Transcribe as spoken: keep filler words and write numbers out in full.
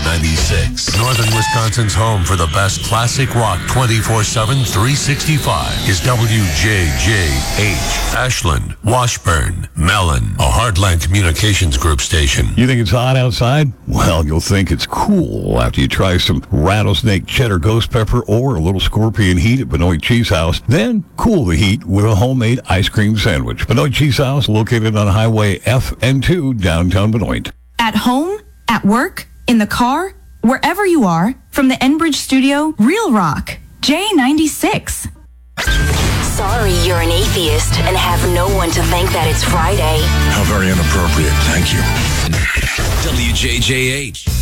ninety-six. Northern Wisconsin's home for the best classic rock twenty-four seven, three sixty-five is W J J H. Ashland, Washburn, Mellon, a Heartland Communications Group station. You think it's hot outside? Well, you'll think it's cool after you try some rattlesnake cheddar ghost pepper or a little scorpion heat at Benoit Cheese House. Then cool the heat with a homemade ice cream sandwich. Benoit Cheese House, located on Highway F N two, downtown Benoit. At home, at work, in the car, wherever you are, from the Enbridge studio, Real Rock, J ninety-six. Sorry you're an atheist and have no one to thank that it's Friday. How very inappropriate. Thank you. W J J H.